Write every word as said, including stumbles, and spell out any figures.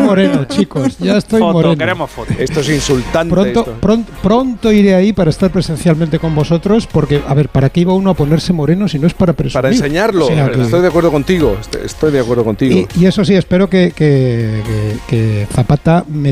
moreno, chicos. Ya estoy foto, moreno. Queremos foto. Esto es insultante. Pronto, esto. pronto, pronto iré ahí para estar presencialmente con vosotros, porque, a ver, ¿para qué iba uno a ponerse moreno si no es para presumir? Para enseñarlo. O sea, que- Estoy de acuerdo contigo. Estoy de acuerdo contigo. y, y eso sí, espero que, que, que, que Zapata me